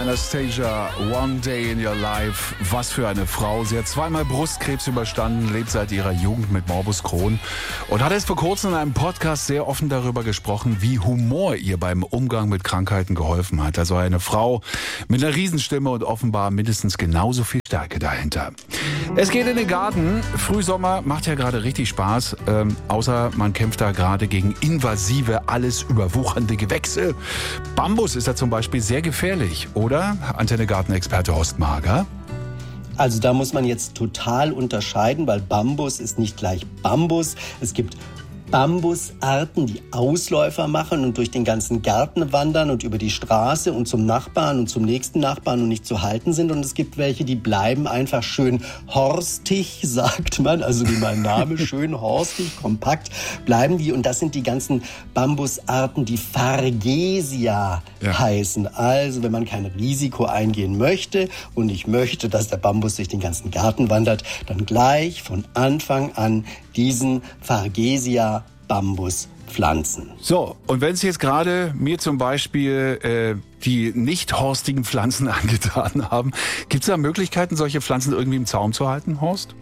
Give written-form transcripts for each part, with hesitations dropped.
Anastasia, One Day in Your Life. Was für eine Frau. Sie hat zweimal Brustkrebs überstanden, lebt seit ihrer Jugend mit Morbus Crohn und hat erst vor kurzem in einem Podcast sehr offen darüber gesprochen, wie Humor ihr beim Umgang mit Krankheiten geholfen hat. Also eine Frau mit einer Riesenstimme und offenbar mindestens genauso viel Stärke dahinter. Es geht in den Garten. Frühsommer macht ja gerade richtig Spaß, außer man kämpft da gerade gegen invasive, alles überwuchernde Gewächse. Bambus ist da zum Beispiel sehr gefährlich, oder? Antenne Gartenexperte Horst Mager. Also da muss man jetzt total unterscheiden, weil Bambus ist nicht gleich Bambus. Es gibt Bambusarten, die Ausläufer machen und durch den ganzen Garten wandern und über die Straße und zum Nachbarn und zum nächsten Nachbarn und nicht zu halten sind. Und es gibt welche, die bleiben einfach schön horstig, sagt man, also wie mein Name, schön horstig, kompakt bleiben die. Und das sind die ganzen Bambusarten, die Fargesia heißen. Also wenn man kein Risiko eingehen möchte und nicht möchte, dass der Bambus durch den ganzen Garten wandert, dann gleich von Anfang an diesen Fargesia Bambus pflanzen. So, und wenn es jetzt gerade mir zum Beispiel die nicht horstigen Pflanzen angetan haben, gibt es da Möglichkeiten, solche Pflanzen irgendwie im Zaum zu halten, Horst?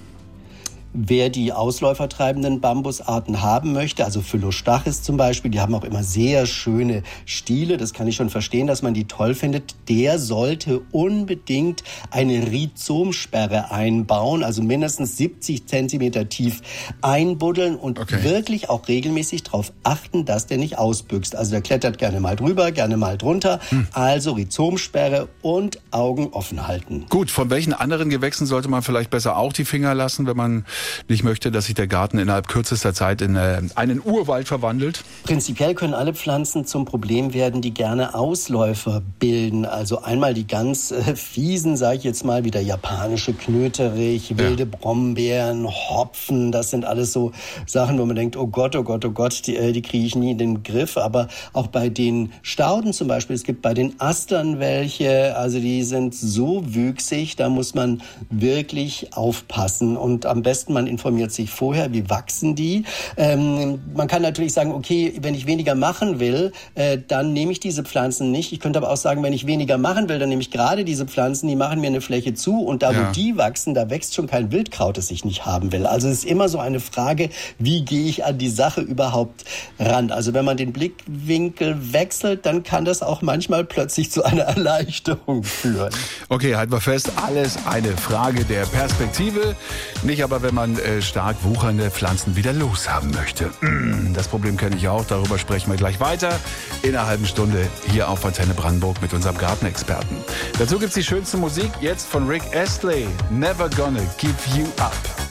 Wer die ausläufertreibenden Bambusarten haben möchte, also Phylostachys zum Beispiel, die haben auch immer sehr schöne Stiele, das kann ich schon verstehen, dass man die toll findet, der sollte unbedingt eine Rhizomsperre einbauen, also mindestens 70 Zentimeter tief einbuddeln und wirklich auch regelmäßig darauf achten, dass der nicht ausbüchst. Also der klettert gerne mal drüber, gerne mal drunter, also Rhizomsperre und Augen offen halten. Gut, von welchen anderen Gewächsen sollte man vielleicht besser auch die Finger lassen, wenn man nicht möchte, dass sich der Garten innerhalb kürzester Zeit in einen Urwald verwandelt? Prinzipiell können alle Pflanzen zum Problem werden, die gerne Ausläufer bilden. Also einmal die ganz fiesen, sage ich jetzt mal, wie der japanische Knöterich, wilde Brombeeren, Hopfen. Das sind alles so Sachen, wo man denkt, oh Gott, die kriege ich nie in den Griff. Aber auch bei den Stauden zum Beispiel, es gibt bei den Astern welche, also die sind so wüchsig, da muss man wirklich aufpassen. Und am besten man informiert sich vorher, wie wachsen die. Man kann natürlich sagen, okay, wenn ich weniger machen will, dann nehme ich diese Pflanzen nicht. Ich könnte aber auch sagen, wenn ich weniger machen will, dann nehme ich gerade diese Pflanzen, die machen mir eine Fläche zu und da, wo die wachsen, da wächst schon kein Wildkraut, das ich nicht haben will. Also es ist immer so eine Frage, wie gehe ich an die Sache überhaupt ran? Also wenn man den Blickwinkel wechselt, dann kann das auch manchmal plötzlich zu einer Erleichterung führen. Okay, halten wir fest, alles eine Frage der Perspektive. Nicht aber, wenn man stark wuchernde Pflanzen wieder loshaben möchte. Das Problem kenne ich auch, darüber sprechen wir gleich weiter in einer halben Stunde hier auf Antenne Brandenburg mit unserem Gartenexperten. Dazu gibt's die schönste Musik, jetzt von Rick Astley, Never Gonna Give You Up.